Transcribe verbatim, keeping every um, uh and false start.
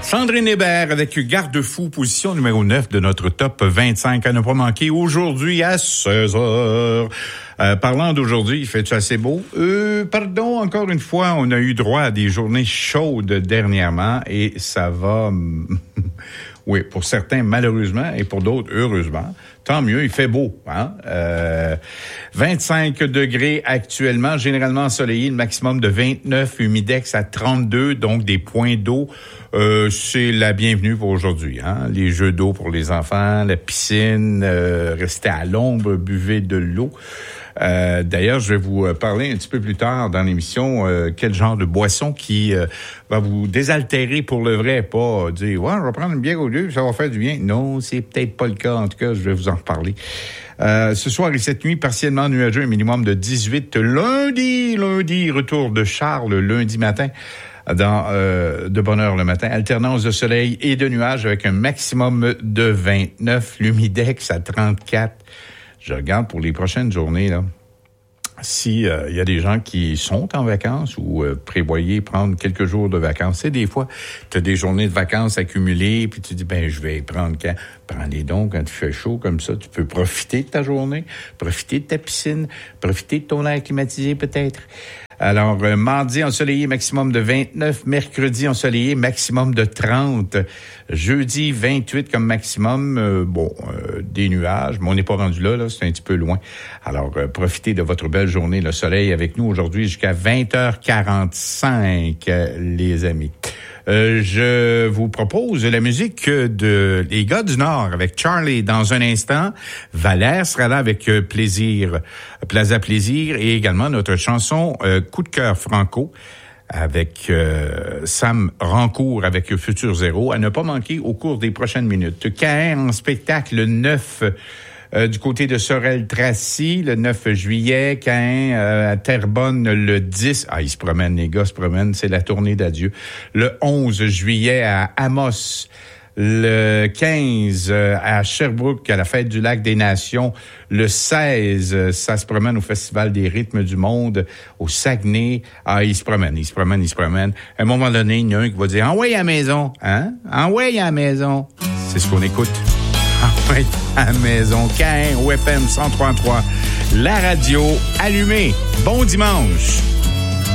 Sandrine Hébert avec Garde-fou, position numéro neuf de notre top vingt-cinq à ne pas manquer aujourd'hui à seize heures. Euh, parlant d'aujourd'hui, il fait assez beau. Euh, pardon, encore une fois, on a eu droit à des journées chaudes dernièrement et ça va... oui, pour certains, malheureusement, et pour d'autres, heureusement. Tant mieux, il fait beau, hein? Euh, vingt-cinq degrés actuellement, généralement ensoleillé, le maximum de vingt-neuf, humidex à trente-deux, donc des points d'eau. Euh, c'est la bienvenue pour aujourd'hui, hein? Les jeux d'eau pour les enfants, la piscine, euh, restez à l'ombre, buvez de l'eau. Euh, d'ailleurs, je vais vous parler un petit peu plus tard dans l'émission euh, quel genre de boisson qui euh, va vous désaltérer pour le vrai, pas dire « Ouais, je vais prendre une bière au lieu, ça va faire du bien ». Non, c'est peut-être pas le cas. En tout cas, je vais vous en reparler. Euh, ce soir et cette nuit, partiellement nuageux, un minimum de dix-huit. Lundi, lundi, retour de Charles, lundi matin. Dans euh, de bonne heure le matin, alternance de soleil et de nuages avec un maximum de vingt-neuf, l'humidex à trente-quatre. Je regarde pour les prochaines journées, là. Si il euh, y a des gens qui sont en vacances ou euh, prévoyez prendre quelques jours de vacances, c'est des fois, tu as des journées de vacances accumulées, puis tu dis, ben je vais prendre quand? Prends-les donc quand il fait chaud, comme ça, tu peux profiter de ta journée, profiter de ta piscine, profiter de ton air climatisé peut-être. Alors, euh, mardi ensoleillé, maximum de vingt-neuf. Mercredi ensoleillé, maximum de trente. Jeudi, vingt-huit comme maximum. Euh, bon, euh, des nuages, mais on n'est pas rendu là, là, c'est un petit peu loin. Alors, euh, profitez de votre belle journée. Le soleil avec nous aujourd'hui jusqu'à vingt heures quarante-cinq, euh, les amis. Euh, je vous propose la musique de Les Gars du Nord avec Charlie dans un instant. Valère sera là avec euh, Plaisir, Plaza Plaisir et également notre chanson euh, Coup de cœur Franco avec euh, Sam Rancourt avec Futur Zéro à ne pas manquer au cours des prochaines minutes. Caen en spectacle le neuf Euh, du côté de Sorel-Tracy, le neuf juillet, Caen, euh, à Terrebonne, le dix. Ah, ils se promènent, les gars se promènent, c'est la tournée d'adieu. Le onze juillet, à Amos. Le quinze, euh, à Sherbrooke, à la Fête du Lac des Nations. Le seize, euh, ça se promène au Festival des rythmes du monde, au Saguenay. Ah, ils se promènent, ils se promènent, ils se promènent. À un moment donné, il y en a un qui va dire « Envoyez à la maison! » Hein? « Envoyez à la maison! » C'est ce qu'on écoute. Ouais, à la maison, Caen, O F M cent trois point trois, la radio allumée. Bon dimanche!